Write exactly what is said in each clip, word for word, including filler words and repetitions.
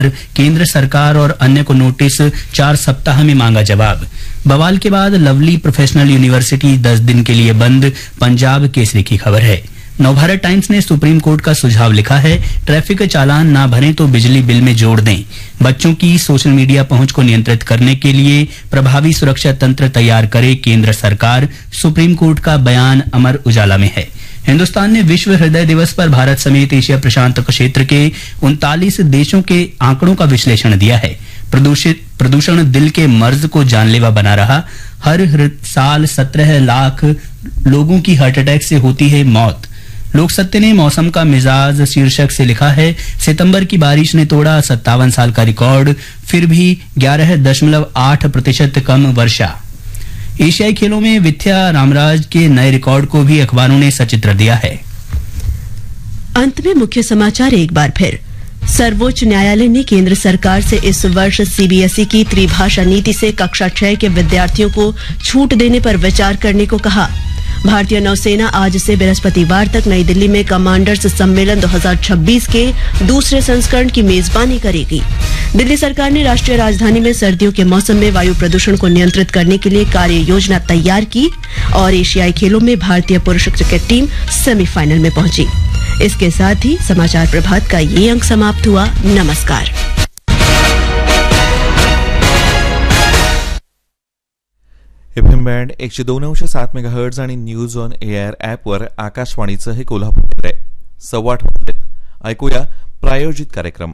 केंद्र सरकार और अन्य को नोटिस, चार सप्ताह में मांगा जवाब। बवाल के बाद लवली प्रोफेशनल यूनिवर्सिटी दस दिन के लिए बंद, पंजाब केसरी की खबर है। नवभारत टाइम्स ने सुप्रीम कोर्ट का सुझाव लिखा है, ट्रैफिक चालान ना भरें तो बिजली बिल में जोड़ दें। बच्चों की सोशल मीडिया पहुंच को नियंत्रित करने के लिए प्रभावी सुरक्षा तंत्र तैयार करे केंद्र सरकार, सुप्रीम कोर्ट का बयान अमर उजाला में है। हिंदुस्तान ने विश्व हृदय दिवस पर भारत समेत एशिया प्रशांत क्षेत्र के उनतालीस देशों के आंकड़ों का विश्लेषण दिया है। प्रदूषित प्रदूषण दिल के मर्ज को जानलेवा बना रहा। हर साल सत्रह लाख लोगों की हार्ट अटैक से होती है मौत। लोक सत्य ने मौसम का मिजाज शीर्षक से लिखा है, सितंबर की बारिश ने तोड़ा सत्तावन साल का रिकॉर्ड, फिर भी ग्यारह दशमलव आठ प्रतिशत कम वर्षा। एशियाई खेलों में विद्या रामराज के नए रिकॉर्ड को भी अखबारों ने सचित्र दिया है। अंत में मुख्य समाचार एक बार फिर। सर्वोच्च न्यायालय ने केंद्र सरकार से इस वर्ष सीबीएसई की त्रिभाषा नीति से कक्षा छह के विद्यार्थियों को छूट देने पर विचार करने को कहा। भारतीय नौसेना आज से बृहस्पतिवार तक नई दिल्ली में कमांडर्स सम्मेलन दो हज़ार छब्बीस के दूसरे संस्करण की मेजबानी करेगी। दिल्ली सरकार ने राष्ट्रीय राजधानी में सर्दियों के मौसम में वायु प्रदूषण को नियंत्रित करने के लिए कार्य योजना तैयार की। और एशियाई खेलों में भारतीय पुरुष क्रिकेट टीम सेमीफाइनल में पहुंची। इसके साथ ही समाचार प्रभात का ये अंक समाप्त हुआ। नमस्कार। एफएम बँड एकशे दोन अंश सात मेगाहर्ट्ज आणि न्यूज ऑन एअर ॲपवर आकाशवाणीचं हे कोल्हापूर केंद्र आहे. सव्वा आठ वाजले. ऐकूया प्रायोजित कार्यक्रम.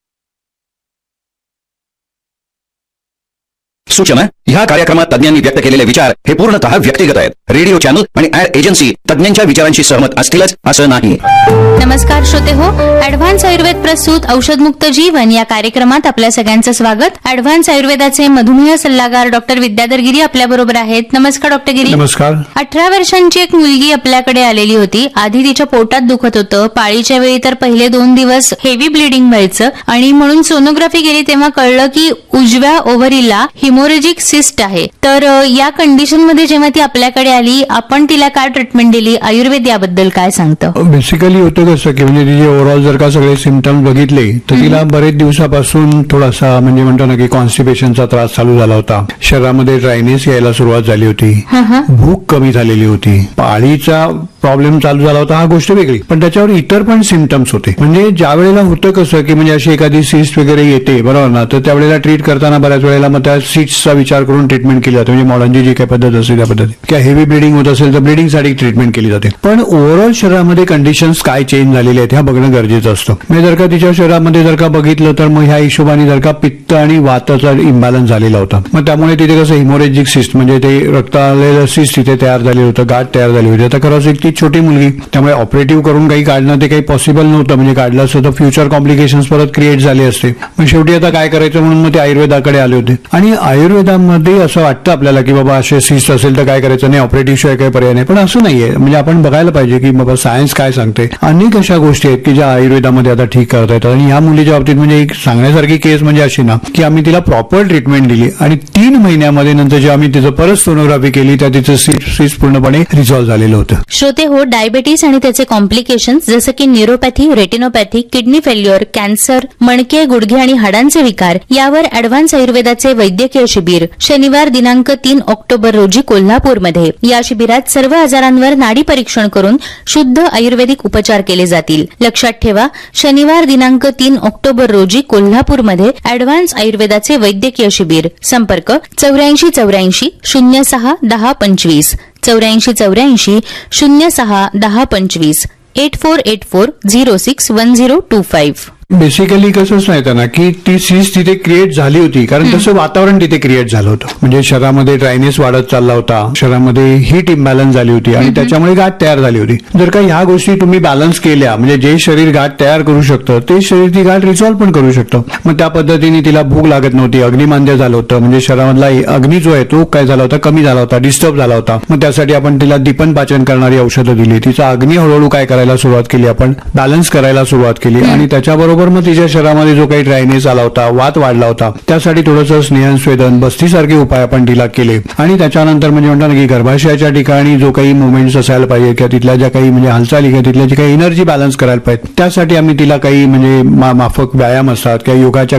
सूचना, ह्या कार्यक्रमात तज्ञांनी व्यक्त केलेले विचार हे पूर्णतः व्यक्तिगत आहेत. रेडिओ चॅनल आणि ऍड एजन्सी तज्ञांच्या विचारांशी सहमत असतीलच असं नाही. नमस्कार श्रोते हो, ऍडव्हान्स आयुर्वेद प्रस्तुत औषधमुक्त जीवन या कार्यक्रमात आपल्या सगळ्यांचं स्वागत. ऍडव्हान्स आयुर्वेदाचे मधुमेह सल्लागार डॉक्टर विद्याधर गिरी आपल्या बरोबर आहेत. नमस्कार डॉक्टर गिरी. नमस्कार. अठरा वर्षांची एक मुलगी आपल्याकडे आलेली होती. आधी तिच्या पोटात दुखत होतं. पाळीच्या वेळी तर पहिले दोन दिवस हेवी ब्लिडिंग व्हायचं आणि म्हणून सोनोग्राफी केली तेव्हा कळलं की उजव्या ओव्हरीला हिमोरेजिक सिस्ट आहे. तर या कंडिशन मध्ये जेव्हा ती आपल्याकडे आली, आपण तिला काय ट्रीटमेंट दिली? आयुर्वेद याबद्दल काय सांगतं? बेसिकली होतं कसं की म्हणजे तिचे ओव्हरऑल जर का सगळे सिम्पटम्स बघितले तर तिला बरेच दिवसापासून थोडासा म्हणजे म्हणतो ना की कॉन्स्टिपेशनचा त्रास चालू झाला होता. शरीरामध्ये ड्रायनेस यायला सुरुवात झाली होती. भूक कमी झालेली होती. पाळीचा प्रॉब्लेम चालू झाला होता, हा गोष्ट वेगळी. पण त्याच्यावर इतर पण सिम्पटम्स होते. म्हणजे ज्या वेळेला होतं कसं की म्हणजे अशी एखादी सिस्ट वगैरे येते बरोबर ना, तर त्यावेळेला ट्रीट करताना बऱ्याच वेळेला मग त्या सिस्टचा विचार करून ट्रीटमेंट केली जाते. म्हणजे मॉडर्नची जी काही पद्धत असेल त्या पद्धती किंवा हेवी ब्लिडिंग होत असेल तर ब्लिडिंगसाठी ट्रीटमेंट केली जाते. पण ओव्हरऑल शरीरामध्ये कंडिशन्स काय चेंज झालेले आहेत ह्या बघणं गरजेचं असतं. म्हणजे जर का तिच्या शरीरामध्ये जर का बघितलं तर मग ह्या हिशोबाने जर का पित्त आणि वाताचा इम्बॅलन्स झालेला होता. मग त्यामुळे तिथे कसं हिमोरेजिक सिस्ट म्हणजे ते रक्त आलेलं सिस्ट तिथे तयार झालेलं होतं, गाठ तयार झाली होती. आता खरंच एक ती छोटी मुलगी, त्यामुळे ऑपरेटिव्ह करून काही काढणं ते काही पॉसिबल नव्हतं. म्हणजे काढलं असतं तर फ्युचर कॉम्प्लिकेशन्स परत क्रिएट झाले असते. मग शेवटी आता काय करायचं म्हणून मग ते आयुर्वेदाकडे आले होते. आणि आयुर्वेदामध्ये असं वाटतं आपल्याला की बाबा असे सिस्ट असेल तर काय करायचं नाही, ऑपरेटिव्ह शिवाय काही पर्याय नाही. पण असं नाहीये. म्हणजे आपण बघायला पाहिजे की बाबा सायन्स काय सांगते. अनेक अशा गोष्टी आहेत की ज्या आयुर्वेदामध्ये आता ठीक करता येतात. आणि ह्या मुलीच्या बाबतीत म्हणजे एक सांगण्यासारखी केस म्हणजे अशी ना की आम्ही तिला प्रॉपर ट्रीटमेंट दिली आणि तीन महिन्यामध्ये नंतर जे आम्ही तिचं परत सोनोग्राफी केली त्या तिचं सिस्ट पूर्णपणे रिझॉल्व्ह झालेलं होतं. श्रोते हो, डायबिटीस आणि त्याचे कॉम्प्लिकेशन्स जसं की neuropathy, retinopathy, kidney failure, cancer, मणके, गुडघे आणि हाडांचे विकार यावर ऍडव्हान्स आयुर्वेदाचे वैद्यकीय शिबिर शनिवार दिनांक तीन ऑक्टोबर रोजी कोल्हापूरमध्ये. या शिबिरात सर्व आजारांवर नाडी परीक्षण करून शुद्ध आयुर्वेदिक उपचार केले जातील. लक्षात ठेवा, शनिवार दिनांक तीन ऑक्टोबर रोजी कोल्हापूरमध्ये ऍडव्हान्स आयुर्वेदाचे वैद्यकीय शिबिर. संपर्क चौऱ्याऐंशी चौऱ्याऐंशी शून्य सहा दहा पंचवीस चौऱ्याऐंशी चौऱ्याऐंशी शून्य सहा दहा पंचवीस eight four eight four zero six one zero to five. Basically कसंच नाही ना की ती सिस्ट तिथे क्रिएट झाली होती कारण तसं वातावरण तिथे क्रिएट झालं होतं. म्हणजे शरीरामध्ये ड्रायनेस वाढत चालला होता, शरीरामध्ये हीट इम्बॅलन्स झाली होती आणि त्याच्यामुळे गाठ तयार झाली होती. जर का ह्या गोष्टी तुम्ही बॅलन्स केल्या म्हणजे जे शरीर गाठ तयार करू शकतं ते शरीर ती गाठ रिसॉल्व्ह पण करू शकतं. मग त्या पद्धतीने तिला भूक लागत नव्हती, अग्निमांद्य झालं होतं. म्हणजे शरीरामधला अग्नी जो आहे तो काय झाला होता, कमी झाला होता, डिस्टर्ब झाला होता. मग त्यासाठी आपण तिला दीपन पाचन करणारी औषधं दिली. तिचा अग्नी हळूहळू काय करायला सुरुवात केली, आपण बॅलन्स करायला सुरुवात केली आणि त्याच्याबरोबर मग तिच्या शरीरामध्ये जो काही ड्रायनेस आला होता, वात वाढला होता, त्यासाठी थोडंसं स्नेहस्वेदन बस्तीसारखे उपाय आपण तिला केले. आणि त्याच्यानंतर म्हणजे म्हणतात ना की गर्भाशयाच्या ठिकाणी जो काही मुवमेंट्स असायला पाहिजे किंवा तिथल्या ज्या काही म्हणजे हालचाली किंवा तिथल्या जी काही एनर्जी बॅलन्स करायला पाहिजे त्यासाठी आम्ही तिला काही म्हणजे माफक व्यायाम असतात किंवा योगाच्या